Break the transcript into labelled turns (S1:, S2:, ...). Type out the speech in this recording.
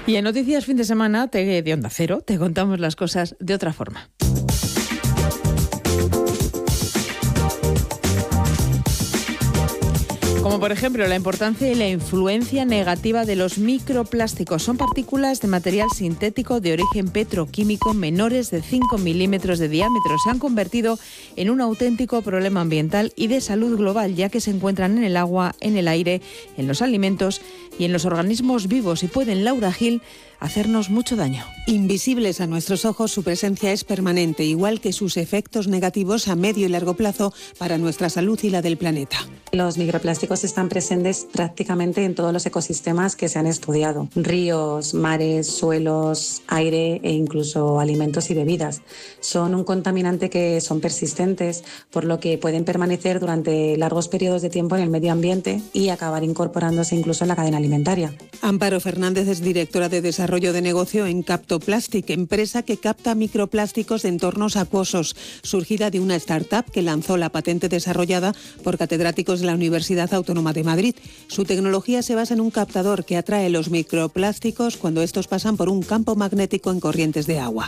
S1: Y en Noticias Fin de Semana de Onda Cero te contamos las cosas de otra forma. Como por ejemplo la importancia y la influencia negativa de los microplásticos. Son partículas de material sintético de origen petroquímico menores de 5 milímetros de diámetro. Se han convertido en un auténtico problema ambiental y de salud global, ya que se encuentran en el agua, en el aire, en los alimentos y en los organismos vivos y pueden, Laura Gil, hacernos mucho daño.
S2: Invisibles a nuestros ojos, su presencia es permanente, igual que sus efectos negativos a medio y largo plazo para nuestra salud y la del planeta.
S3: Los microplásticos están presentes prácticamente en todos los ecosistemas que se han estudiado. Ríos, mares, suelos, aire e incluso alimentos y bebidas. Son un contaminante que son persistentes, por lo que pueden permanecer durante largos periodos de tiempo en el medio ambiente y acabar incorporándose incluso en la cadena alimentaria.
S2: Amparo Fernández es directora de Desarrollo de Negocio en Captoplastic, empresa que capta microplásticos de entornos acuosos, surgida de una startup que lanzó la patente desarrollada por catedráticos de la Universidad Autónoma de Madrid. Su tecnología se basa en un captador que atrae los microplásticos cuando estos pasan por un campo magnético en corrientes de agua.